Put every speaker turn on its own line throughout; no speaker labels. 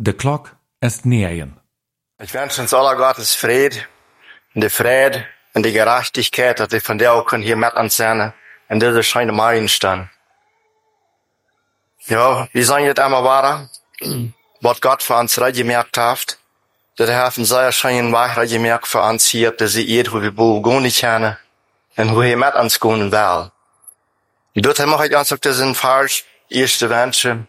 De klok ist 9.
Ich wünsche uns aller Gottes Fried, die Friede und die Gerechtigkeit, dass wir von der auch hier mit uns sein, in dieser schönen Meilenstein. Ja, wir sagen jetzt einmal weiter, was Gott für uns gemerkt hat, dass er einen sehr schönen Weg gemerkt für uns hier, dass sie ihr, wo wir gehen nicht können, und wo er mit uns gehen will. Und dort mache ich uns auch diesen Vers, erste Wünsche,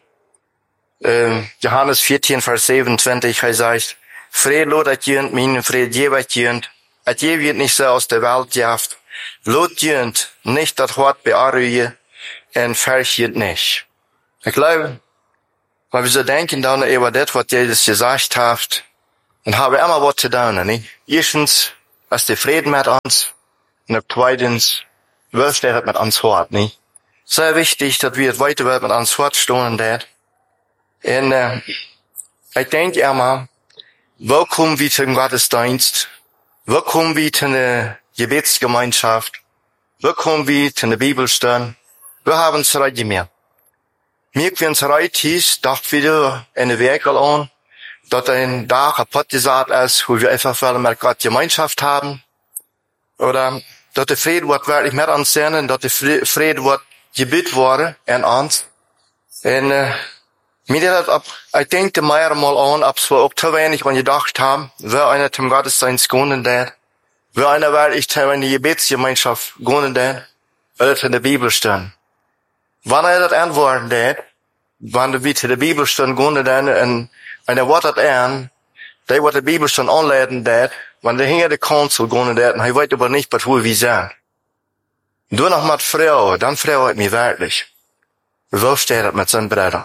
Johannes 14, Vers 27, er sagt, Fried lot jönt min, Fried jeweils jönt, at je wird nicht so aus der Welt jaft, lot jönt nicht das Wort bearrühe, en verjönt nicht. Ich glaube, weil wir so denken dann über das, was Jesus gesagt hat, und haben immer was zu tun, nicht? Erstens, ist der Frieden mit uns, und zweitens, was der mit uns hört, nicht? Sehr wichtig, dass wir weiter mit uns fortstehen, das. Und, ich denke immer, wo kommen wir zum Gottesdienst? Wo kommen wir zu einer Gebetsgemeinschaft? Wo kommen wir zu einer Bibelstunde? Wir haben es heute mehr. Mir können es heute ist, dacht wieder in der Werkel an, dass ein Tag kaputt gesagt ist, wo wir einfach wieder mit Gott Gemeinschaft haben. Oder, dass der Friede wird wirklich mit uns sein, dass der Friede wird gebet worden in uns. Und, mir das ich denke mehr mal an, ob wir auch zu wenig an gedacht haben, wer einer zum Gottesdienst gehen wird, wer einer wirklich zu einer Gebetsgemeinschaft gehen wird, oder zu der Bibelstunde. Wann das antworten wird, wann wir zu der Bibelstunde gehen wird, und einer wird das an, der wird die Bibelstunde anleiten wird, wann der hinter der Kanzel gehen wird, und er weiß aber nicht, wo wir sind. Du noch mit Frau, dann Frau hat mich wirklich. Wo steht das mit seinen Brüdern?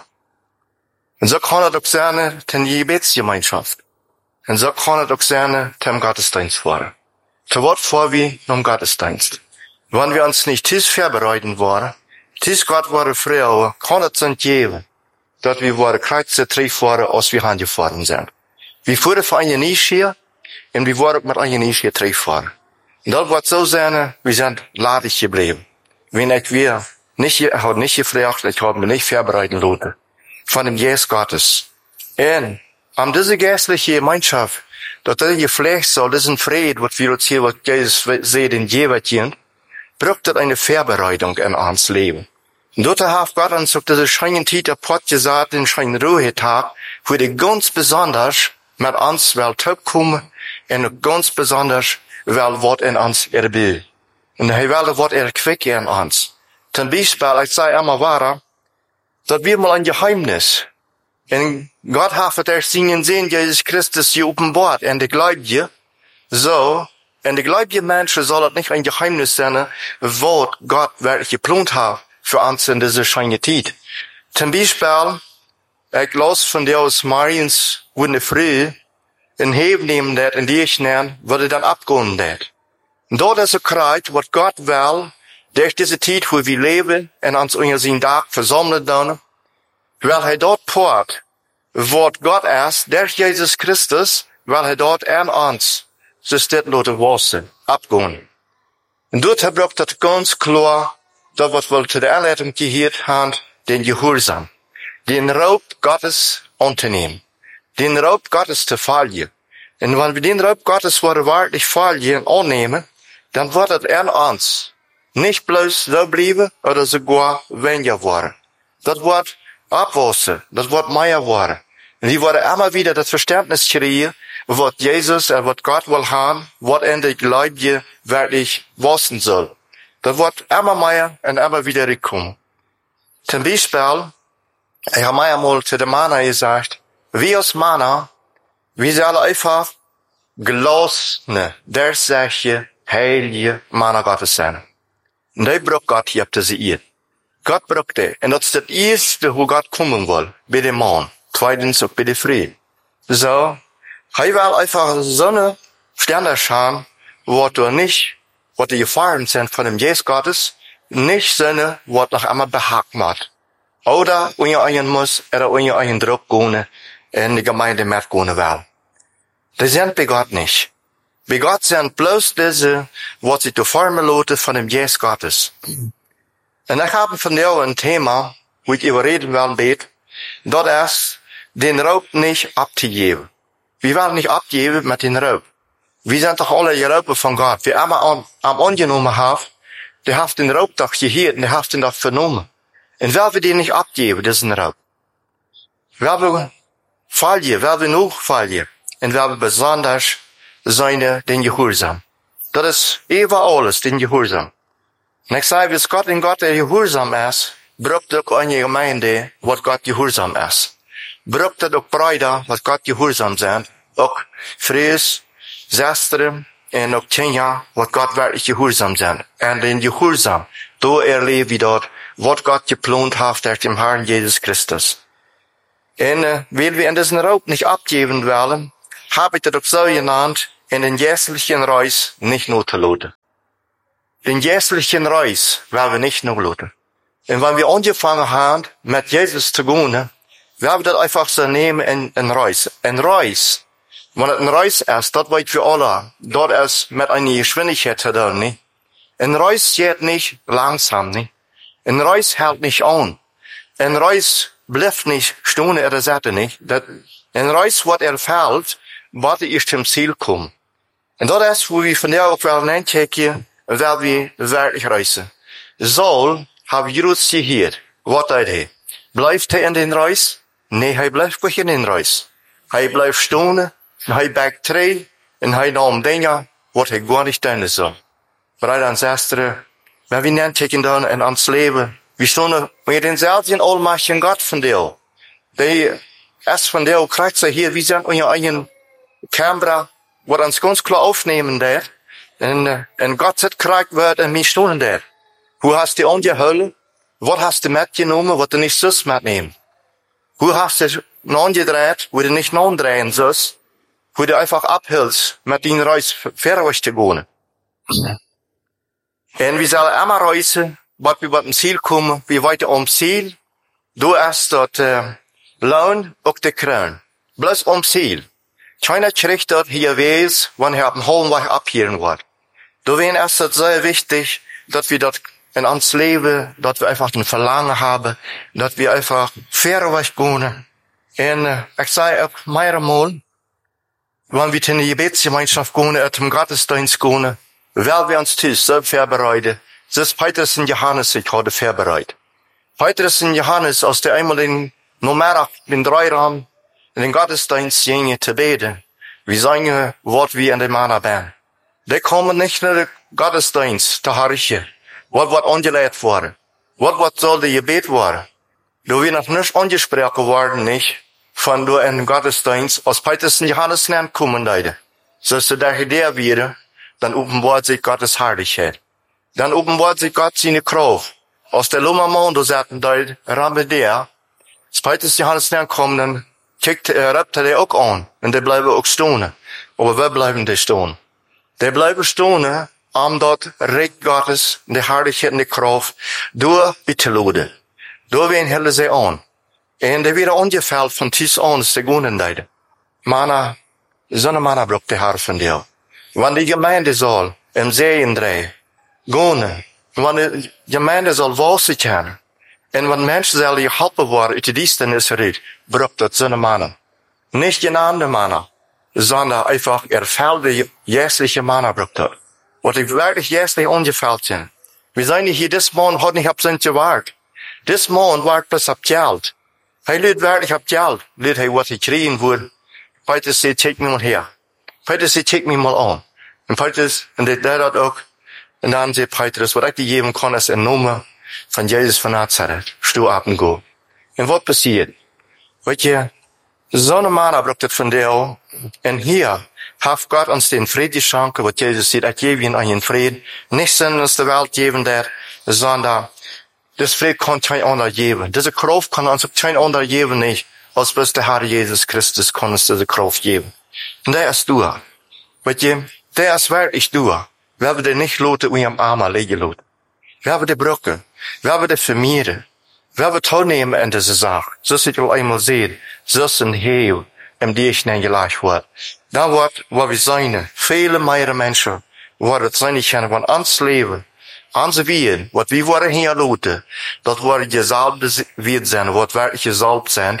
Und so kann es auch sein, in die Gebetsgemeinschaft. Und so kann es auch sein, zum Gottesdienst worden. Zu Wort vor wie zum Gottesdienst. Wenn wir uns nicht dies vorbereiten wollen, dies Gott wurde früher, kann es uns geben, dass wir worden Kreuze treffen worden, als wir angefahren sind. Wir fuhren für einen nicht hier, und wir wurden mit einen nicht hier treffen worden. Und das wird so sein, wir sind ladig geblieben. Wenn wir nicht gefragt, ich habe mich nicht vorbereiten lassen. Von dem Jesus Gottes. Und an diese geistliche Gemeinschaft, dass das gepflegt soll, diesen Fried, was wir uns hier, was Jesus sieht in Jeweitien, braucht das eine Vorbereitung in uns Leben. Und dort hat Gott uns auf diese schönen Tita Pott gesagt, den schönen Ruhetag, wo die ganz besonders mit uns will kommen, und ganz besonders will Wort in uns will. Und er will Wort quicken in uns. Zum Beispiel, ich sage immer weiter, dass wir mal ein Geheimnis. Und Gott hat erst sehen, Jesus Christus hier offenbart, in der Gläubige. So, in der Gläubige Menschen soll das nicht ein Geheimnis sein, was Gott wirklich geplant hat für uns in dieser schönen Zeit. Zum Beispiel, ich las von der aus Mariens, wo in der Früh, in Heben nehmen das, in die ich nenne, würde dann abgehen das. Und dort ist es kreuz, was Gott will, durch diese Zeit, wo wir leben, und uns unter seinen Tag versammeln dann, weil er dort port, was Gott ist, durch Jesus Christus, weil er dort an uns, so steht Leute Wasser, abgehen. Und dort braucht das ganz klar, das was wir zu der Anleitung gehört haben, den Gehorsam, den Raub Gottes anzunehmen, den Raub Gottes zu fallen. Und wenn wir den Raub Gottes wahrlich fallen annehmen, dann wird das an uns, nicht bloß so bleiben oder sogar weniger werden. Das wird abwachsen, das wird mehr werden. Und wir werden immer wieder das Verständnis kriegen, was Jesus und was Gott will haben, was in der Gläubige wirklich wachsen soll. Das wird immer mehr und immer wieder rückkommen. Zum Beispiel, ich habe mir einmal zu der Männer gesagt, wir als Männer, wir sind alle einfach gelassene, dersäche, heilige Männer Gottes sein. Und die braucht Gott hier auf diese Erde. Gott braucht die. Und das ist das Erste, wo Gott kommen will. Bei dem Mann. Zweitens auch bei der Frau. So. Er will einfach so eine Sterne schauen, wo du nicht, wo die Gefahren sind von dem Jesus Gottes, nicht so eine, wo noch einmal behagt macht. Oder unter einen muss, oder unter einen Druck gehen, in die Gemeinde mitgehen will. Das sind bei Gott nicht. Bei Gott sind bloß diese, was sie zu formen lassen von dem Jesus Gottes. Und ich habe von dir ein Thema, wo ich überreden will, das ist, den Raub nicht abzugeben. Wir werden nicht abgeben mit den Raub. Wir sind doch alle geroepen van God. Wie immer am angenommen haben, der hat den Raub doch gehört und der hat den doch vernommen. Und wer wir den nicht abgeben, das ist ein Raub. Wer wir fallen, wer wir noch fallen, und wer wir besonders sein, den Gehorsam. Das ist über alles, den Gehorsam. Und ich sage, wenn Gott in Gott der Gehorsam ist, braucht auch eine Gemeinde, was Gott Gehorsam ist. Braucht auch Brüder, was Gott Gehorsam sind. Auch Fries, Schwestern und auch Kinder, was Gott wirklich Gehorsam sind. Und den Gehorsam, da erleben wir dort, was Gott geplant hat durch den Herrn Jesus Christus. Und weil wir in diesen Raub nicht abgeben wollen, habe ich das auch so genannt, in den jährlichen Reis nicht noten. Den jährlichen Reis werden wir nicht noten. Und wenn wir angefangen haben, mit Jesus zu gehen, werden wir das einfach so nehmen in Reis. Ein Reis, wenn es ein Reis ist, das weiß wir alle, dort ist mit einer Geschwindigkeit zu tun, nicht? Ein Reis geht nicht langsam, nicht? Ein Reis hält nicht an. Ein Reis bleibt nicht stehen an der Seite, nicht? Ein Reis, was fällt, warte ich zum Ziel kommen. Und das ist, wo wir von der auch werden entdecken, weil wir wirklich reisen. Saul hat Jesus gehört. Was tut er? Bleibt er in den Reis? Nee, er bleibt nicht in den Reis. Er bleibt stehen, er backt rein, und er nahm Dinge, was er gar nicht tun soll. Brüder und Schwestern, wenn wir entdecken dann in uns Leben, wir stehen mit den selben allmächtigen Gott von dir. Der ist von dir, kriegt sie hier, wir sind unser eigen Kamera, was uns ganz klar aufnehmen der. Und Gott sagt, kriegt wird und wir stehen der. Wo hast du angeholt? Was hast du mitgenommen, was du nicht sonst mitnehmen? Wo hast du angedreht, wo du nicht drehen sollst? Wo du einfach abhältst, mit den Reis vorwärts zu gehen. Und wir sollen immer reisen, was wir zum Ziel kommen, wir weiter Ziel. Du hast dort Lohn auch der Kran. Bloß Ziel. Keiner kriegt dort hier weiß, wann er am Hohenweg abhören wird. Deswegen ist es sehr wichtig, dass wir dort in uns leben, dass wir einfach ein Verlangen haben, dass wir einfach fairerweise gehen. Und ich sage auch mehrmals, wenn wir in die Gebetsgemeinschaft gehen, zum Gottesdienst gehen, weil wir uns so vorbereiten, das ist Petrus und Johannes sich heute vorbereitet. Petrus und Johannes, aus der einmal den Nummer den 3 Raum in den Gottesdienst gingen zu beten. Wir sagen, was wir in dem Mann haben. Die kommen nicht in den Gottesdienst, der Harche. Was wird angelegt worden? Was soll der Gebet worden? Du wir noch nicht angesprochen worden, nicht? Von du in den Gottesdienst, aus Petrus und Johannes lernen kommen, Leute. So ist der Idee wieder, dann offenbart sich Gottes Herrlichkeit. Dann offenbart sich Gott seine Kraft. Aus der Lummermond, sagten Leute, Rambe der, als Petrus und Johannes lernen kommen, dann rappt er auch an. Und der bleiben auch stehen. Aber wir bleiben da stehen. Der bleiben stehen, am dort Recht Gottes, die Herrlichkeit und die Kraft, durch Bitterlode. Durch wen hält sie an. Und der wieder angefällt von dies an, ist der Gunnen leiden. Mana, so eine Mana braucht der Herr von dir. Wenn die Gemeinde soll, im Seen drehen, gehen, wenn die Gemeinde soll Wasser kennen, und wenn Menschen sollen geholfen worden, uit die Dienstnis red, braucht das so eine Mana. Nicht eine andere Mana, sondern einfach erfüllte, jährliche Mana braucht das. Was ich wirklich jährlich ungefällt sind. Wir sagen nicht hier, das Mann hat nicht ab sind gewagt. Das Mann wagt bis ab Geld. Er lügt wirklich ab Geld. Lügt er, was ich kriegen würde. Petrus sagt, check mich mal her. Petrus sagt, check mich mal an. Und Petrus, und der hat auch, und dann sagt Petrus, was ich dir geben kann, ist ein Nummer von Jesus von Nazareth. Steh ab und go. Und was passiert? Weißt du, so eine Mana braucht das von dir. Und hier hat Gott uns den Frieden geschenkt, was Jesus sagt, ich gebe ihnen einen Frieden. Nicht sind uns der Welt geben, sondern das Frieden kann kein anderer geben. Diese Kraft kann uns kein anderer geben, nicht. Als bloß der Herr Jesus Christus kann uns diese Kraft geben. Und der ist du. Weißt du, der ist wirklich du. Wir haben den nicht loten, wie am Armen legen loten. Wir haben die Brücke. Wir haben die Familie. Wir haben teilnehmen in dieser Sache. So ist es einmal sehen. So ist ein Heil, im die ich nicht gleich wird. Da wird, wo wir sein, viele mehr Menschen, wo das sein können, von uns leben, uns wir, was wir wollen hier loten, das wird gesalbt wird sein, was wirklich gesalbt sind,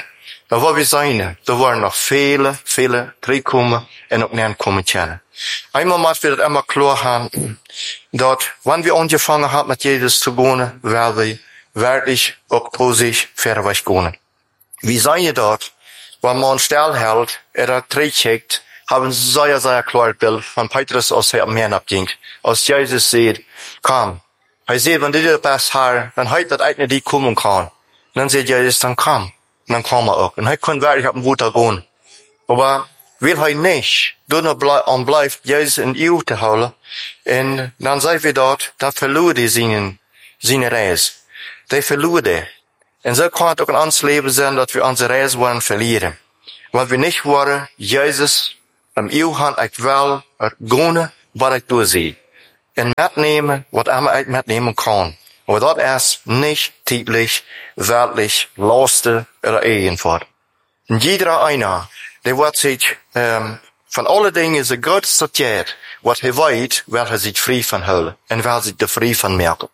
Da waar we zijn, er waren nog vele terugkomen en ook neer komen kennen. Einmal moeten we dat immer klar gaan, dat wanneer we angefangen hebben met Jezus te gaan, werden we wirklich ook positiv verder gaan. Wie zijn je dat? Wanneer man stil houdt, dat terugkijkt, hebben ze zeer klar beeld van Petrus als hij op meer opging. Als Jezus zegt, kom. Hij zegt, wanneer dit best haar, dan heet dat eigenlijk die komen kan. Dan zegt Jezus, dan kom. Dan kom er ook. En hij kon werkelijk op een woord gaan. Maar wil hij niet, dan blijft Jezus in eeuw te houden. En dan zeggen we dat, dan verloor hij zijn reis. Die verloor hij. En zo kan het ook in ons leven zijn dat we onze reis worden verlieren. Want we niet worden Jezus am eeuw gaan, ik wel gaan wat ik doorzie. En metnemen wat ik metnemen kan. Maar dat is niet tijdlich, weltlich, lasten oder irgendwas. En jeder einer, die wordt zich van alle dingen zo goed sorteert, wat hij weet, wil hij zich vrij van houden. En wil zich er vrij van merken.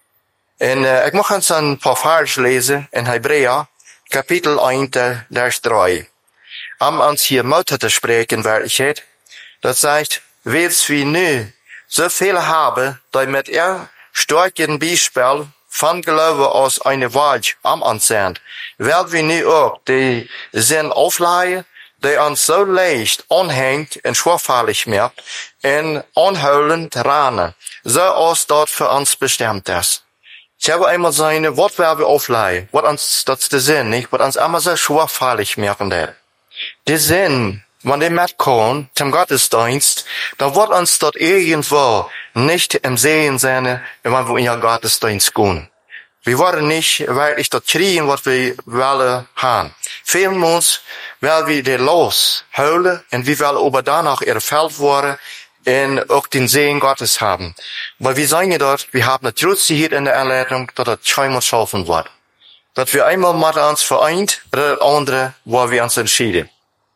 En ik mag eens een paar versen lezen in Hebräer, kapitel 1, vers 3. Om ons hier Mutter te spreken, werkelijkheid, dat zegt, wees wie nu, zoveel hebben, die met sterken Beispiel van geloven als eine Wahrheit am ons zijn, werden we nu ook die zin afleiden, die ons zo leicht onhangt en schwerfällig maakt, en onhuilend ranen, zoals dat voor ons bestemd is. Ich habe einmal seine, wat werden wir aufleihen? Wat uns, das ist der Sinn, nicht? Wat uns immer so schwerfällig machen der. Der Sinn, wenn der mitkommt, zum Gottesdienst, dann wird uns dort irgendwo nicht im Sehen sein, wenn wir in den Gottesdienst gehen. Wir wollen nicht wirklich dort kriegen, was wir wollen haben. Vielmals werden wir der los houden, und wir wollen aber danach erfüllt worden, en ook den Segen Gottes haben. Weil wir sagen ja dort, wir haben eine Trotzdem in der Anleitung, dass das scheinbar schaffen wird. Dass wir einmal mit uns vereint, oder das andere, wo wir uns entschieden.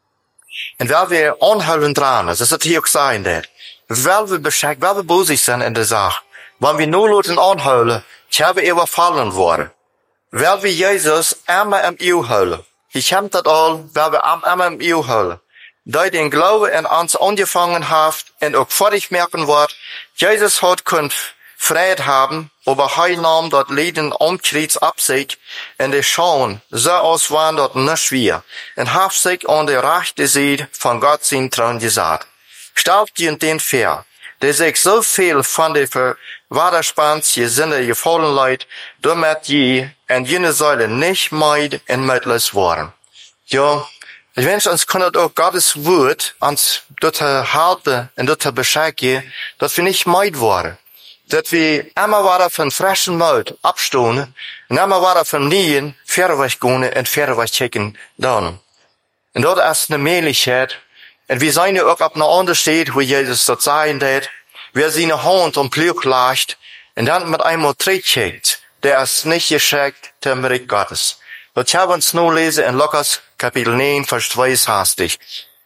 Und weil wir anhalten dran, das ist hier auch sein, weil wir beschäftigt, weil wir bosig sind in der Sache, wenn wir nur Leute anhalten, ich habe überfallen worden. Weil wir Jesus immer im Eeuw houden. Ich habe das all, weil wir immer im Eeuw houden. Die den Glauben in uns angefangen hat und auch fertig merken wird, Jesus hat können Freiheit haben, aber er nahm dort Leben umkriegs ab sich und die schauen, so aus waren dort nicht wir, und hat sich an der rechten Seite von Gott sein Thron gesagt. Stellt ihr den fair, der sich so viel von der Verwaderspanns Sinne gefallen leid, damit je in jene Säule nicht meid und mittellos waren. Ja, ich wünsche uns können auch Gottes Wort uns dort halten und dort beschäftigen, dass wir nicht meid waren. Dass wir immer wieder von frischen Mut abstoßen und immer wieder von Nien verweg gehen und verweg checken dann. Und dort ist eine Möglichkeit, und wir sind ja auch auf einer anderen Stelle, wo Jesus dort sagen wird, wer seine Hand am Plug legt und dann mit einmal zurückcheckt, der ist nicht geschickt, der Reich Gottes. Dat gaan we ons nu lezen in Lukas kapitel 9, vers 2 hastig.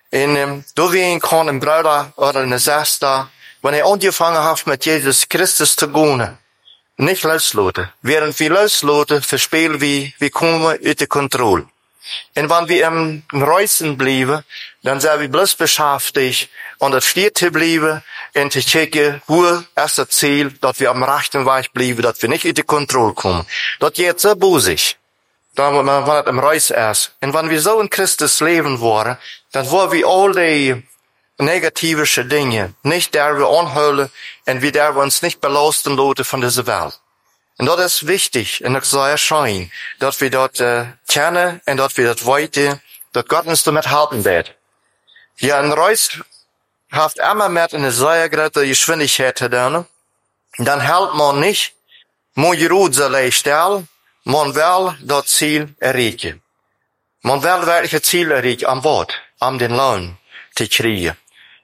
En doorheen kan een broeder of een zuster, wanneer hij angefangen heeft met Jezus Christus te gaan, niet loslaten. Während wir loslaten, verspelen wir komen uit de controle. En wanneer we im Reisen blijven, dan zijn we bloß beschäftigt, om dat steht te blijven en te checken, hoe is het Ziel, dat we am rechten Weg blijven, dat we niet uit de controle komen. Dat geht so bosig. Dan wanneer het im Reis is. En wanneer we zo in Christus leven worden, dan worden we al die negatieve dingen niet daar we aanhouden en we daar we ons niet belasten laten van deze wereld. En dat is wichtig en dat zal erschijnen, dat we dat kennen en dat we dat weten, dat God ons damit helpen wird. Ja, een reis heeft immer met een zeer grote geschwindigheid gedaan. Dan helpt man niet, moet je rood zullen stellen, man wil dat Ziel erreichen. Man wil werkelijk het Ziel erreichen, am wat? Am den Lohn te krijgen.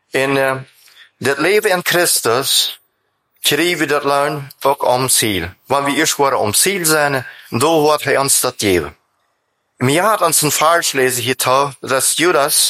En dat leven in Christus krijgen we dat Lohn ook om Ziel. Wanneer we eerst worden om Ziel zijn, dan wordt hij ons dat geven. Mir hat uns ein Vers lesen hier, das ist Judas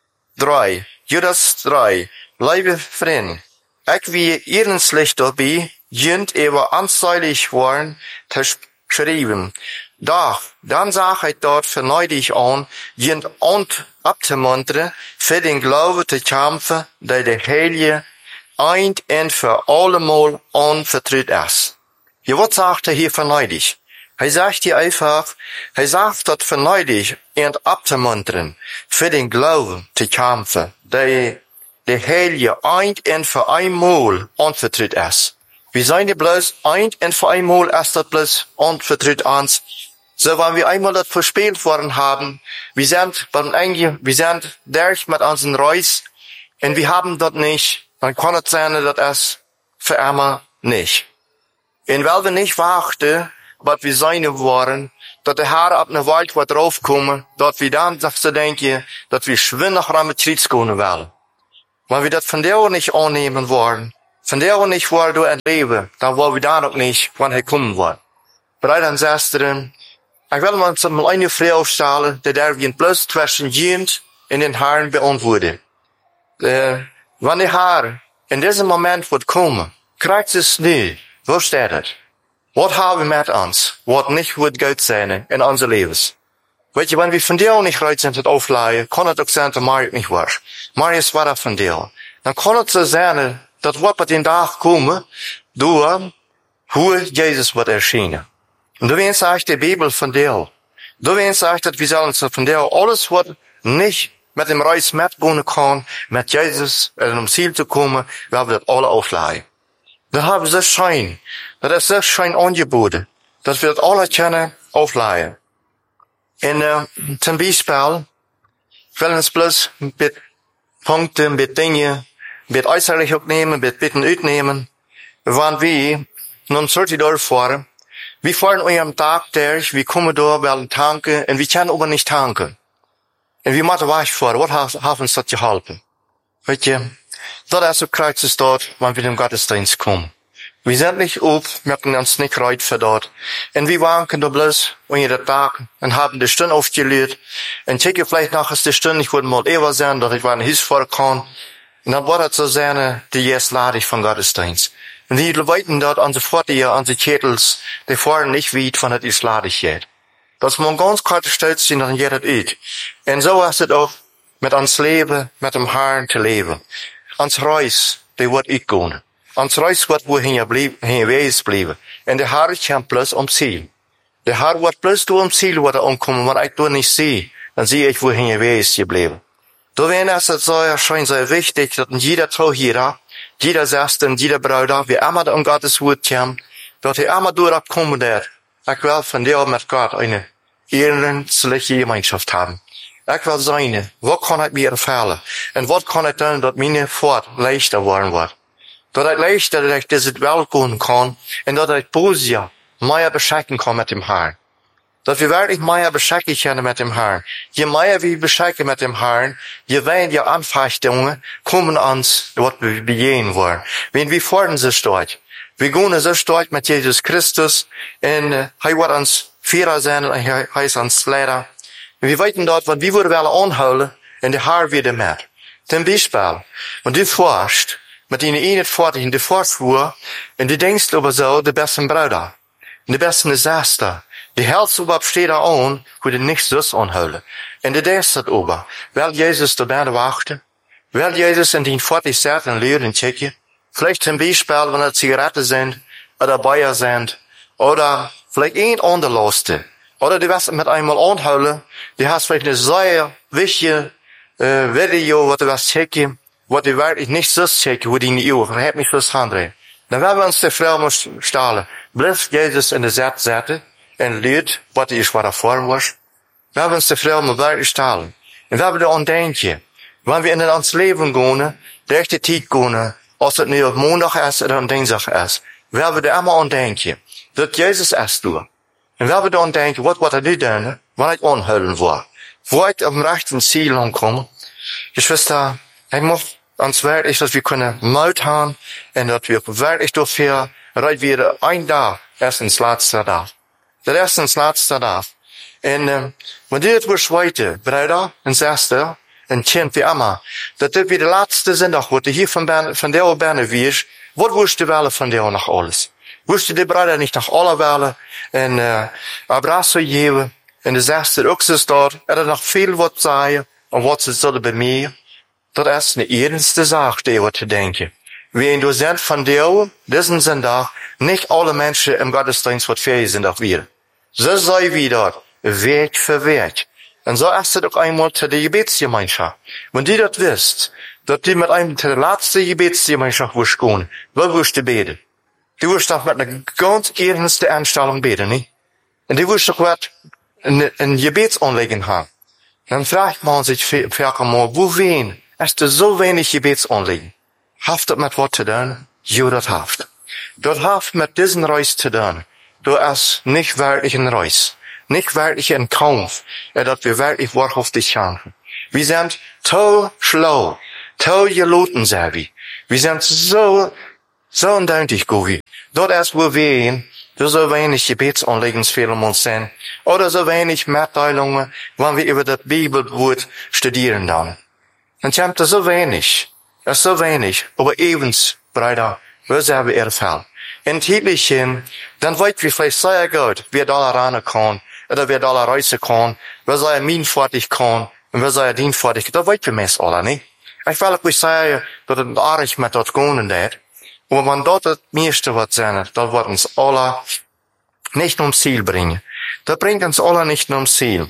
3. Judas 3. Liebe Freunde, ich wie ihren Licht dabei, jünd ewer anzeilig worden, te schreiben, Doch, dann sag ich dort verneu dich an, jent und abzumunteren, für den Glauben zu kämpfen, der der Heilige ein und für allemal anvertraut ist. Ja, was sagt er hier verneu dich? Er sagt hier einfach, er sagt dort verneu dich und abzumunteren, für den Glauben zu kämpfen, der der Heilige ein und für einmal anvertraut ist. Wir sind ja bloß ein und für einmal ist das bloß anvertraut uns. So, wenn wir einmal das verspielt worden haben, wir sind durch mit unseren Reis, und wir haben dort nicht, dann kann es sein, dass es für immer nicht. Und weil wir nicht warten, was wir sein wollen, dass der Herr ab einer Welt wird draufkommen, dass wir dann, sagst du, denken, dass wir schwinn nach Rametriz gehen wollen. Wenn wir das von der nicht annehmen wollen, von der nicht wollen du erleben, dann wollen wir da noch nicht, wann er kommen wird. Bereit an Schwestern, ich will mal eine Frage stellen, die der wir bloß zwischen Jent und den Herrn beantworten. Wenn der Herr in diesem Moment wird kommen, kriegt es nie. Wo steht es? Was haben wir mit uns? Was nicht wird gut sein in unser Lebens? Weet je, wenn wir von dir nicht reut sind, das aufleihen, kann es auch sein, dass Mario nicht war. Marius war da von dir. Dann kann es so sein, dass was bei den Tag kommen, durch, hoe Jesus wird erschienen. Und du weißt eigentlich die Bibel von dir. Du weißt eigentlich, dass wir sollen von dir alles, was nicht mit dem Reis mitgehen kann, mit Jesus um Ziel zu kommen, weil wir das alle aufleihen. Das haben so schön, das ist so schön angeboten, dass wir das alle können aufleihen. Und zum Beispiel, ich will uns bloß mit Punkten, mit Dingen, mit äußerlich aufnehmen, mit Bitten uitnehmen, wann wir nun sollte durchfahren. Wir fahren eurem Tag durch, wir kommen da, wir tanken, und wir können aber nicht tanken. Und wir müssen wegfahren, was hat uns das geholfen? Weet je, dat is ook kruid is dort, wanneer wir in den Gottesdienst kommen. Wir sind nicht auf, merken uns nicht reut für dort. Und wir wanken da bloß, wenn der Tag, und haben die Stunde aufgelegt. Und checke vielleicht nachher die Stunde, ich würde mal eher sein, dass ich wann Hilfe kann. Und dann wird es so sein, die jetzt lade ich von Gottesdienst. Und die Leute dort an die Pforte, an die Kettels, die fahren nicht weit von das ist lade ich jetzt. Das muss man ganz kalt stolz sein, dass jeder das ist. Und so ist es auch mit uns Leben, mit dem Herrn zu leben. Ans Reis, die wird ich gehen. Ans Reis wird wohin wees bleiben. Und der Herr kommt bloß Ziel. Der Herr wird bloß ums Ziel umkommen, wenn ich nicht sehe, dann sehe ich, wohin wees geblieben. Da wäre es so schön sehr wichtig, dass jeder Trauhierer, jeder Schwester, jeder Bruder, wie immer da Gottes Wort kommt, dass er immer durchkommen wird. Ich will von dir mit Gott eine ehrenliche Gemeinschaft haben. Ich will sein, was kann ich mir erfüllen? Und was kann ich tun, dass meine Fahrt leichter werden wird? Dass ich leichter, dass ich diese Welt gehen kann, und dass ich positiv mehr beschenken kann mit dem Herrn. Dass wir wirklich mehr beschenken können mit dem Herrn. Je mehr wir beschenken mit dem Herrn, je weniger Anfechtungen kommen uns, was wir begehen wollen. Wenn wir fordern sich dort. Wir gehen so dort mit Jesus Christus, und er wird uns Führer sein, und er ist uns Lehrer. Und wir wissen dort, was wir wollen anholen, und der Herr wird mit. Zum Beispiel, wenn du forschst, mit ihnen nicht fertig in der Vorschwur, und du denkst über so, die besten Brüder, die besten Schwester, die Herz überhaupt steht da an, wo du nichts das anholen. Und du denkst das über, weil Jesus da bei wachten, weil Jesus in den 40 Seiten lehren checken, vielleicht zum Beispiel, wenn es Zigaretten sind, oder Bier sind, oder vielleicht ein anderlaste, oder du wirst mit einmal anholen, du hast vielleicht eine sehr wichtige Video, was du wirst checken, was du wirklich nicht so checken, wo die in die Uhr, hat mich das handrehen. Dann werden wir uns die Frau stellen, bleib Jesus in der Seite, und leert, was ist, was er vor was. Wir haben uns die Frau mal wirklich stellen. Und wir haben da an denken, wenn wir in uns Leben gehen, durch die Zeit gehen, als es nicht auf Montag ist oder am Dienstag ist, wir haben da immer an denken, dass Jesus ist du. Und wir haben da an denken, was wird er nicht tun, wenn ich anhören will. Wo ich am rechten Ziel ankomme. Geschwister, ich muss uns wirklich, dass wir können Mut haben, und dass wir wirklich dafür, dass wir ein Tag erst ins letzte Tag. Der erst ins letzte Tag. Und, wenn du das beschweite, Bruder und Schwester, und Kind wie immer, dass das wie der letzte Sonntag, wo du hier von der Berne wirst, was wirst du wählen von dir noch alles? Wist die Bruder nicht nach aller Welle en Abrazo geven. En de zesde ook zo staat, er nog veel wat zeggen, en wat ze zullen bij mij. Dat is de eerste zaak, die wat te denken. Wie du sind von dir, diesen sind da, nicht alle Menschen im Gottesdienst, was fähig sind, auch wir. So sei wie dort, Weg für Weg. Und so ist es auch einmal zu der Gebetsgemeinschaft. Wenn die das wisst, dass die mit einem zu der letzten Gebetsgemeinschaft wirst gehen, wo wirst du beten? Du wirst doch mit einer ganz ernsten Einstellung beten, nicht? Und du wirst doch was in Gebetsanliegen haben. Dann fragt man sich vielleicht mal, wo wen? Ist da so wenig Gebetsanliegen? Haft das mit was zu tun? Jo, das haft. Das haft mit diesen Reis zu tun. Du hast nicht wirklich ein Reis. Nicht wirklich ein Kampf, dass wir wirklich wahrhaftig kämpfen. Wir sind so schlau, so geloten, sind wir. Wir sind so undeutlich, Govi. Dort ist, wo wir so wenig Gebetsanliegensfehler uns sind, oder so wenig Mitteilungen, wenn wir über das Bibelwort studieren dann. Und es ist so wenig. Es ist so wenig, aber evens, Bruder, wo sind wir erfüllt? In Titelchen, dann weit wir vielleicht sehr gut, wer da ran kann, oder wer da reisen kann, wer sei mein fertig kann, und wer sei dien fertig, da weit wir meist alle, nicht? Ich will auch nicht sagen, dass es arg mit dort gehen wird, aber wenn dort das meiste was sein, das wird uns alle nicht ums Ziel bringen. Das bringt uns alle nicht ums Ziel.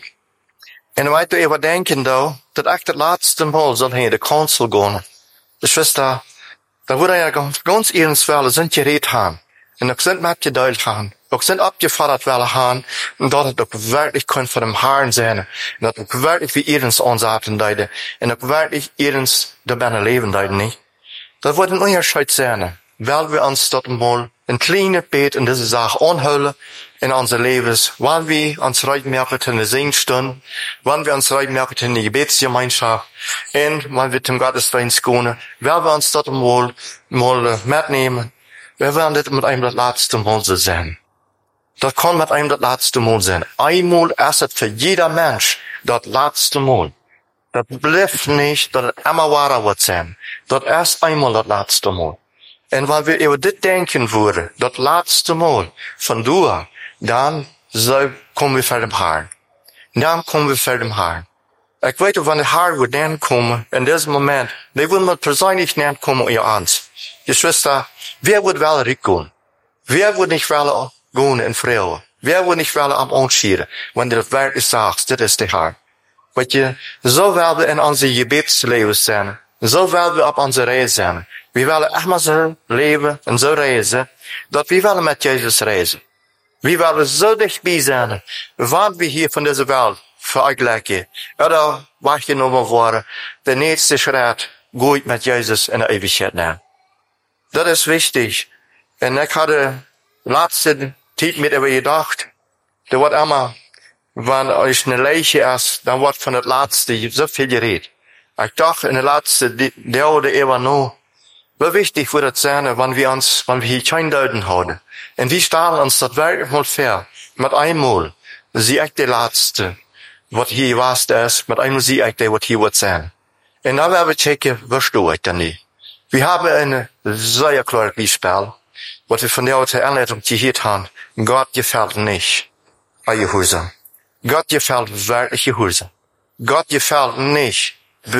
Und weiter überdenken da, dass echt das letzte Mal soll hier der Konsul gehen. Die Schwester, da wurde ja ganz ehrenswelle sind geredet haben. Und auch sind mitgeteilt haben. Auch sind abgefordert werden haben. Und dort hat auch wirklich kein von dem Haaren sein. Und dort auch wirklich wie ihrens ansaten deide. Und auch wirklich ihrens dabei leben deide nicht. Das wird ein Unterschied sein. Weil wir uns dort mal ein kleines Bett in diese Sache anhüllen in unser Lebens, weil wir uns reitmerken in der Singstund, weil wir uns reitmerken in die Gebetsgemeinschaft, und weil wir zum Gottesdienst gehen, weil wir uns dort mal mitnehmen, wir werden das mit einem das letzte Mal sein. Das kann mit einem das letzte Mal sein. Einmal ist es für jeder Mensch das letzte Mal. Das bleibt nicht, dass es immer wahrer wird sein. Das ist einmal das letzte Mal. Und wenn wir über das denken würden, das letzte Mal von du, dann kommen wir vor dem Herrn. Dann kommen wir vor dem Herrn. Ich weiß, wenn der Herr wird dann kommen, in diesem Moment, die würden mir persönlich nicht kommen, ihr Angst. Die Schwester, wer wird wel gehen? Wer wird nicht wel gehen in Freude? Wer wird nicht wel am Anschieren, wenn du das wirklich sagst, das ist der Herr? Weet je, zo willen we in onze gebetsleven zijn. Zo willen we op onze reis zijn. We willen echt maar zo leven en zo reizen, dat we willen met Jezus reizen. We willen zo dichtbij zijn, wat we hier van deze wereld vergelijken. Oder wahrgenommen worden, de nächste Schritt geht met Jezus in de eeuwigheid na. Dat is wichtig. En ik had de laatste tijd met over gedacht, er wordt immer, wenn euch eine Leiche ist, dann wird von der Letzte so viel geredet. Ich dachte, in der Letzte, der oder eher noch, wie wichtig wird es sein, wenn wir hier kein Deuten haben. Und wir stellen uns das wirklich mal vor, mit einmal, sie echt der Letzte, was hier was ist, mit einmal sie echt der, was hier wird sein. Und dann werden wir checken, was steht ich denn nicht. Wir haben eine sehr klare Beispiel, was wir von der Anleitung gehört haben. Gott gefällt nicht, euer Häuser. Gott gefällt wirklich Gehorsam. Gott gefällt nicht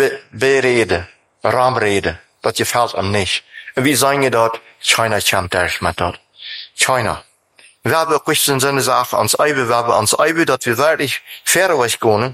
Berede, Raumrede. Das gefällt ihm nicht. Und wie sagen wir dort? Keiner kommt durch mit dort. Keiner. Wir haben auch in seine Sache ans Eibe, dass wir wirklich fair euch gehen.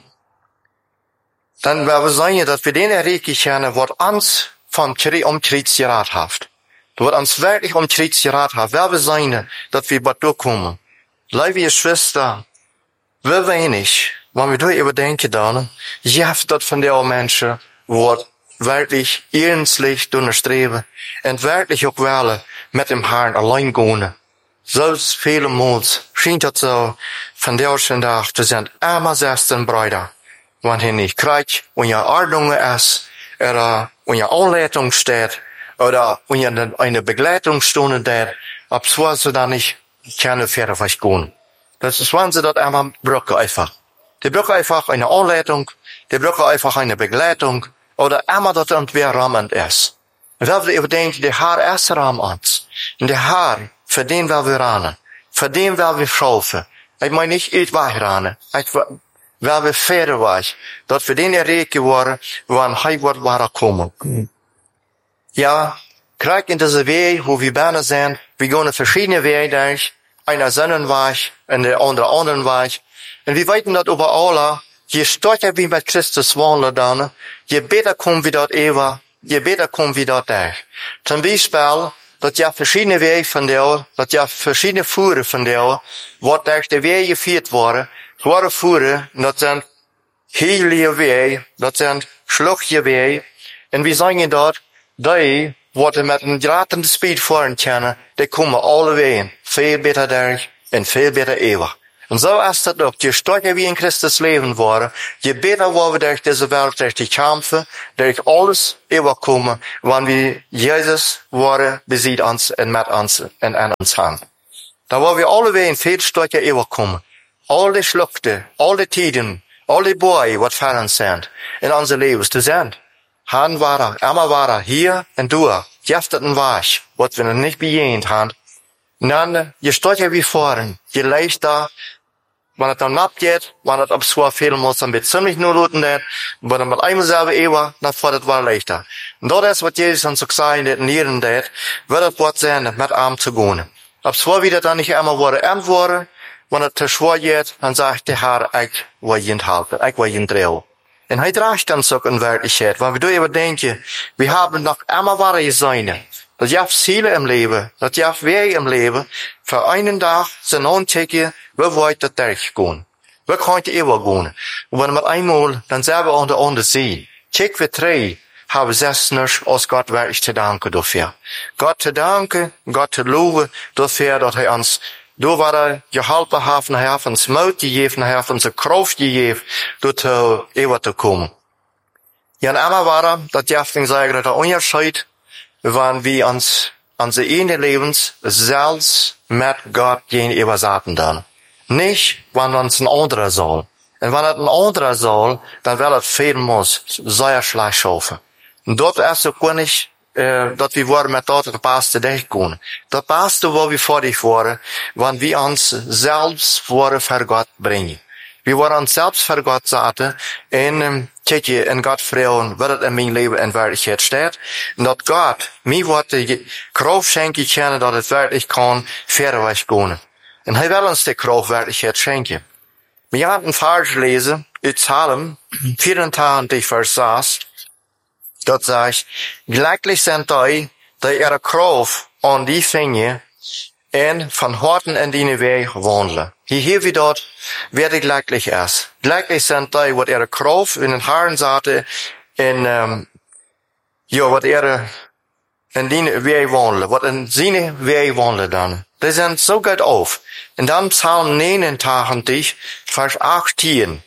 Dann werden wir sagen, dass wir den erreichen können, was uns vom Krieg gerat hat. Was uns wirklich Krieg gerat hat. Werden wir sagen, dass wir dort durchkommen. Liebe Schwester, wie wenig, wenn wir darüber denken dann, jeft das von der Menschen, wo wirklich ernstlich durchstreben und wirklich auch wollen mit dem Herrn allein gehen. So viele Mal scheint das so, von der Tag, das sind immer 16 Brüder. Wenn ihr nicht kriegt, wenn ihr Ordnung ist, oder wenn ihr Anleitung steht, oder wenn ihr eine Begleitungsstunde steht, ab so sie dann nicht keine Pferde was gehen. Das ist, wenn sie dort einmal brauchen einfach. Die brauchen einfach eine Anleitung, die brauchen einfach eine Begleitung, oder einmal dort wer rahmend ist. Und wenn wir überdenken, der Herr ist Rahmen uns. Und der Herr voor den wil we rennen. Voor den wil we schaufen. Ik meen niet uit weg rennen. Ik wil we verder weg. Dat we den erreiken worden, wanneer hij wordt waar komen. Ja, kijk in deze weg, hoe we bijna zijn. We gaan verschillende wegen durch. Einer Sonnenweg en de andere weg. En we weten dat over alle, je stärker wie met Christus wandelen dan, je beter komt wie dat eeuwen, je beter komt wie dat durch. Zum Beispiel, dat je verschillende wegen van jou, dat je verschillende voeren van jou, wat durch de wegen gevierd worden, zware voeren, dat zijn heilige wegen, dat zijn schluchtige wegen, en we zeggen dat, die, wat we met een gratende speed voeren kunnen, die komen alle wegen veel beter durch en veel beter eeuwig. En zo is dat ook. Je sterker wie in Christus leven worden, je beter worden we durch deze wereld, durch die kampen, durch alles eeuwig komen, wanneer we Jezus worden beziet ons en met ons en aan ons gaan. Dan worden we alle wegen veel sterker eeuwig komen. Al die slukten, al die tijden, al die boeien wat van ons zijn, in onze levens te zijn. Han waren, Emma waren, hier en door. Jeft het een wasch, wat we nog niet bejeend hebben. En dan, je staat je wie voren. Je leest daar, wanneer het dan nat gaat, wanneer het op zwaar veel moet, dan beetje ziemlich nur loten dat, wanneer het met eenmaal zelf eeuwen, dan wordt het wel leichter. En dat is wat Jezus ons ook zei in dit leren dat, wil het wat zijn met arm te gaan. Op zwaar wie dat dan niet eenmaal worden antwoorden, wanneer het te zwaar gaat, dan zegt de Heer, ik wil je helpen, ik wil je draaien. En hij draagt ons ook een werkelijkheid, want we doen even denken, we hebben nog eenmaal waar zijn. Dat je hebt zielen im leven, dat je hebt wegen im leven, voor een dag zijn ontdekken, we willen dat durchgaan. We gaan het eeuwig gaan. En wanneer met eenmaal, dan zijn we aan de andere zee. Kijk, we drie hebben zesners als God werkelijk te danken daarvoor. God te danken, God te loven, daarvoor dat hij ons door wat hij geholpen heeft, hij heeft ons moed gegeven, hij heeft ons de kracht gegeven, door te eeuwig te komen. Ja, en allemaal waren, dat je even zeggen, dat er onderscheid, wanneer we ons, onze ene levens, zelfs met God geen eeuwig zaten dan. Niet, wanneer ons een andere zal. En wanneer het een andere zal, dan wil het veel moes, zeer slecht schaffen. En dat is ook niet, dat we worden met dat het beste dichtkomen. Dat beste wat we voor dich worden, wanneer we ons zelfs worden voor God brengen. We worden ons zelfs voor God zaten en kijk je in God vrouwen, wat het in mijn leven in werkelijkheid staat. En dat God mij wordt de kracht schenken kunnen dat het werkelijk kan verder weg gaan. En hij wil ons de kracht werkelijkheid schenken. We gaan een vers lezen uit Psalm 84 vers 6. Dat zegt, gelijkelijk zijn die ihre kracht aan die vingen en van harten in die weg wandelen. Hier wie dat wer gelijkelijk is. Gelijkelijk zijn die wat ihre kracht in den Haaren zaten en wat ihre in die weg wandelen, wat in zijn weg wandelen dan. Die zijn zo goed auf. En dan Psalm 89 vers 18.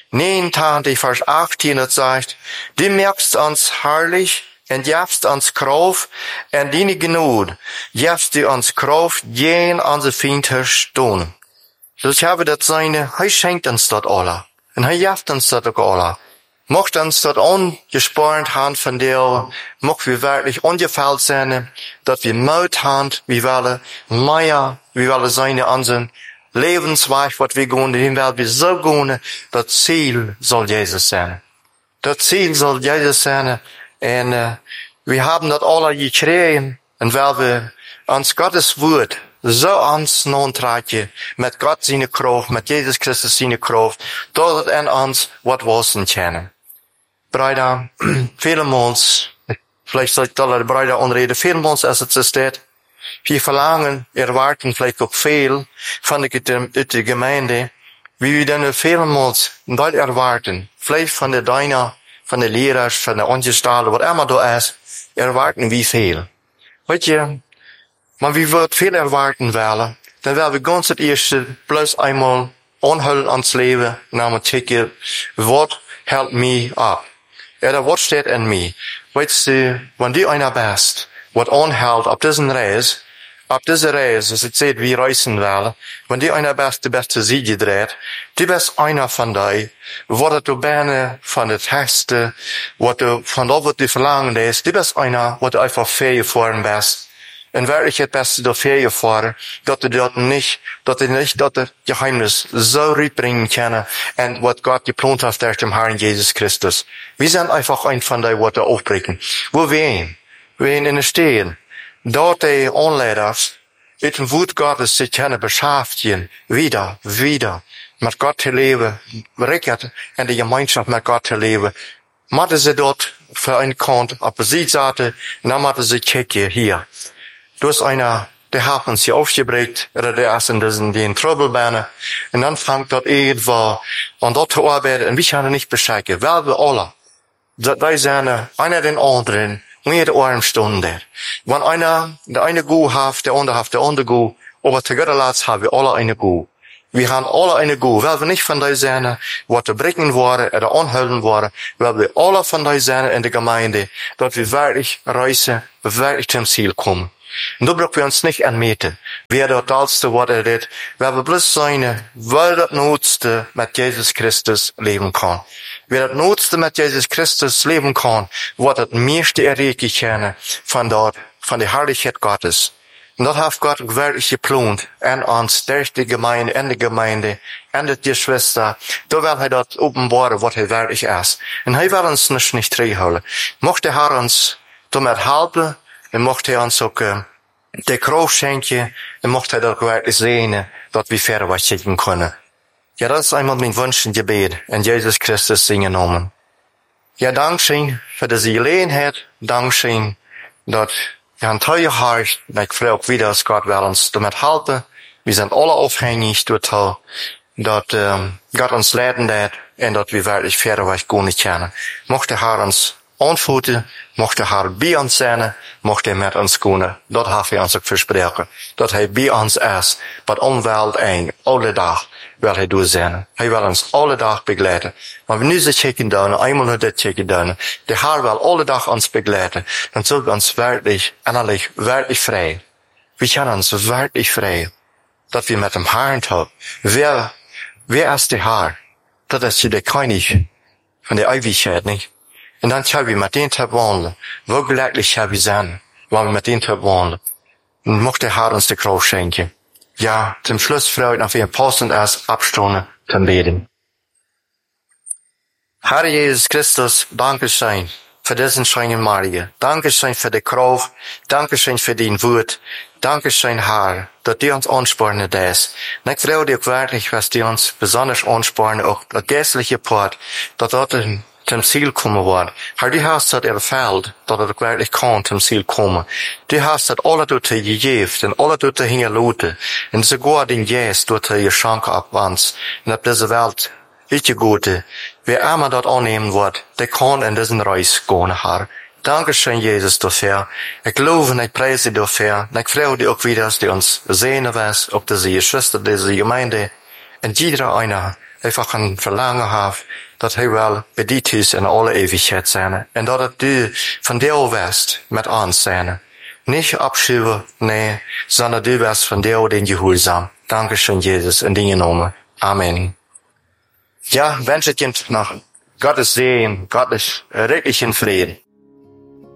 89 vers 18, dat zegt, die merkst ons herrlich en jefst ons kraft en die genoeg, jefst die ons kraft geen onze vrienders doen. Dus hebben dat zijn, hij schenkt ons dat alle. En hij jeft ons dat ook alle. Mocht ons dat ongespaard haben van deel, mocht we werkelijk ongeveld zijn, dat we moed hebben, we willen meer, we willen zijn onze levensweg wat we gaan, die willen we zo gaan, dat ziel zal Jezus zijn. Dat ziel zal Jezus zijn, en we hebben dat alle gekregen, en wel we ons Gottes woord zo ons naantrekken, met God zijn kracht, met Jezus Christus zijn kracht, dat het in ons wat wassen kunnen. Bruider, vielmals, vielleicht soll ich da de Bruider onreden, vielmals als het zo staat, wir verlangen, erwarten vielleicht auch viel von der Gemeinde, wie wir dann vielmals dort erwarten, vielleicht von der Deiner, von der Lehrers, von der Ongestalen, was immer da ist, erwarten wir viel. Weet je, maar wie wird viel erwarten willen, dann werden wir ganz het eerste bloß einmal onhullen ans Leben, namelijk checken, wat hält mich ab? Ja, wat steht in mij? Weet je, wanneer die einer best, wat onhält op deze reis, als ik zeg, wie reizen willen, wanneer die einer best de beste Siege dreht, die best einer van die, wat het ook bijna van het hechste, wat van dat wat die verlangen is, die best einer, wat einfach veel voor een best. en wirklich het beste dafür gefahren, dat nicht dat Geheimnis so uitbringen können, en wat Gott geplant hat durch den Herrn Jesus Christus. Wir sind einfach ein von die Worte aufbrechen. Wo wir in den Stehen, dort die Anleiters, mit dem Wort Gottes sich können beschäftigen, wieder, mit Gott zu leben, recht in die Gemeinschaft mit Gott zu leben. Matten sie dort für einen Kant auf der Seite, und dann matten sie kicken hier. Du hast einer, der hat uns hier aufgebreitet, oder der ist in den Troublebänen, und dann fängt dort irgendwo an dort zu arbeiten, und wir können nicht bescheiken, weil wir alle, wir sind einer den anderen, jede Armstunde. Wenn der eine Gu hat, der andere Gu, aber zu guter Letzt haben wir alle eine Gu. Wir haben alle eine Gu, weil wir nicht von der zijn, wat te brengen worden, oder anhalten worden, weil wir alle von der zijn in der Gemeinde, dass wir wirklich reisen, wirklich zum Ziel kommen. Und da brauchen wir uns nicht anmeten, wer dort allste wat redt, weil wir bloß sein, weil das Notste mit Jesus Christus leben kann. Wer das Notste mit Jesus Christus leben kann, wird das meiste erreichen können von der Herrlichkeit Gottes. Und das hat Gott wirklich geplant, en uns, durch die Gemeinde, en die Gemeinde, en die Geschwister. Da will er dort offenbaren, was er wirklich ist. Und er will uns nicht terughouden. Mocht der Herr uns damit helfen, en mocht er uns ook de Kraft schenken, en mocht er dat wirklich sehen, dass wir verder was schicken können. Ja, das ist einmal mein Wunsch und Gebet in Jesus Christus singen Namen. Ja, Dankeschön für diese Gelegenheit. Dankeschön, dass wir ein teuer Hart, ich frage auch wieder, dass Gott will uns damit helfen. Wir sind alle aufhängig durch dass Gott uns leiten wird und dass wir wirklich verder was gar nicht kennen. Mocht der Herr uns antworten, mocht der Herr bei uns sein, mocht er mit uns kunnen. Dat heeft hij ons ook versproken. Dat hij bij ons is, wat omweld en alle dag wil hij door zijn. Hij wil ons alle dag begeleiden. Maar we nu ze checken doen, eenmaal naar dit checken doen, de Herr wil alle dag ons begeleiden. Dan zullen we ons wirklich, innerlich, wirklich vrij. We kunnen ons wirklich vrij. Dat we met hem Herrn hebben. Wer ist der Herr? Dat is de König van de eeuwigheid, niet? En dan gaan we met den te wandelen. Wo glücklich gaan we zijn, wanneer we met den te wandelen. En mocht de Herr ons de Kraft schenken. Ja, zum Schluss freue ich mich, wie ein passend erst abstunden zum Beten. Herr Jesus Christus, Dankeschön für diesen schönen Morgen. Dankeschön für die Kraft. Dankeschön für dein Wort. Dankeschön, Herr, dass du uns anspornen das. Und ich freue dich auch wirklich, was du uns besonders anspornen, auch der geistliche Part, dass dort zum Ziel kommen wird. Herr, du hast das erfüllt, dass er wirklich kann zum Ziel kommen. Du hast das alle dort gegeben, und alle dort hingelassen, und sogar den Jesus dort geschenkt ab uns. Und auf dieser Welt, richtig Gute, wer immer dort annehmen wird, der kann in diesen Reis gehen, Herr. Dankeschön, Jesus, dafür. Ich glaube und ich preise dafür. Und ich freue dich auch wieder, dass du uns sehen wirst, ob diese Geschwister, diese Gemeinde, und jeder einer einfach ein Verlangen hat, dass er will bei dir ist in alle Ewigkeit sein. Und dass du von dir wirst mit uns sein. Nicht abschieben, nee, sondern du wirst von dir den Gehorsam. Dankeschön, Jesus, in deinem Namen. Amen. Ja, wünsche ich dir noch Gottes Segen, Gottes redlichen Frieden.